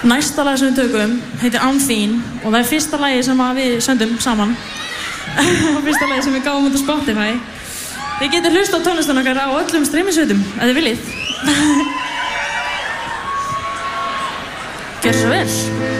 Næsta lag sem við tökum heitir Án þín og það fyrsta lagi sem við söndum saman og fyrsta lagi sem við gáum út á Spotify. Þið getur hlusta á tónlistan okkar á öllum streymisveitum ef þið viljið. Gjörðu svo vel.